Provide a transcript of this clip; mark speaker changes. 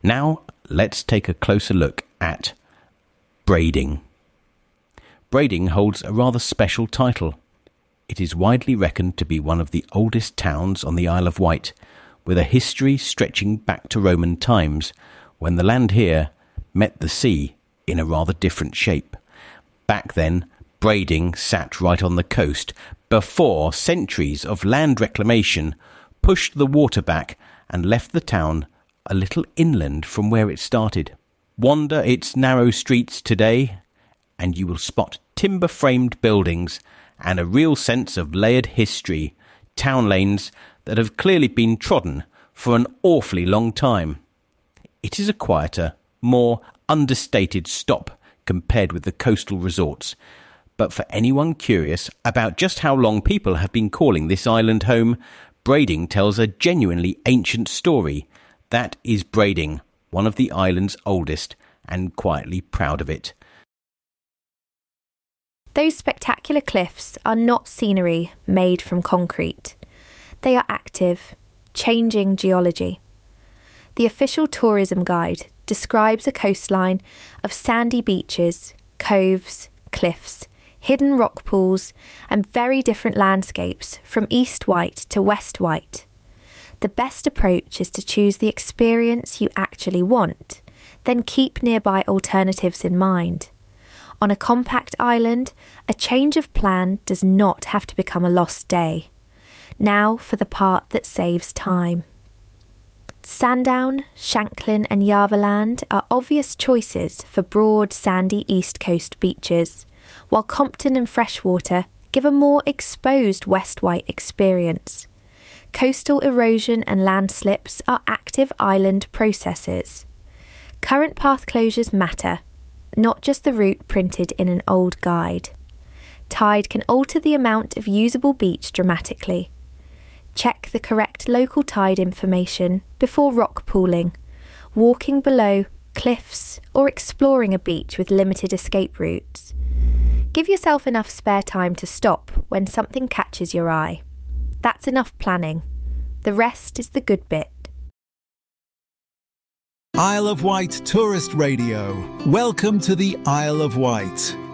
Speaker 1: Now, let's take a closer look at Brading. Brading holds a rather special title. It is widely reckoned to be one of the oldest towns on the Isle of Wight, with a history stretching back to Roman times, when the land here met the sea in a rather different shape. Back then, Brading sat right on the coast, before centuries of land reclamation pushed the water back and left the town a little inland from where it started. Wander its narrow streets today, and you will spot timber-framed buildings and a real sense of layered history, town lanes that have clearly been trodden for an awfully long time. It is a quieter, more understated stop compared with the coastal resorts, but for anyone curious about just how long people have been calling this island home, Brading tells a genuinely ancient story. That is Brading, one of the island's oldest, and quietly proud of it.
Speaker 2: Those spectacular cliffs are not scenery made from concrete. They are active, changing geology. The official tourism guide describes a coastline of sandy beaches, coves, cliffs, hidden rock pools, and very different landscapes from East Wight to West Wight. The best approach is to choose the experience you actually want, then keep nearby alternatives in mind. On a compact island, a change of plan does not have to become a lost day. Now for the part that saves time. Sandown, Shanklin and Yarvaland are obvious choices for broad, sandy East Coast beaches, while Compton and Freshwater give a more exposed West Wight experience. Coastal erosion and landslips are active island processes. Current path closures matter, not just the route printed in an old guide. Tide can alter the amount of usable beach dramatically. Check the correct local tide information before rock pooling, walking below cliffs, or exploring a beach with limited escape routes. Give yourself enough spare time to stop when something catches your eye. That's enough planning. The rest is the good bit.
Speaker 3: Isle of Wight Tourist Radio. Welcome to the Isle of Wight.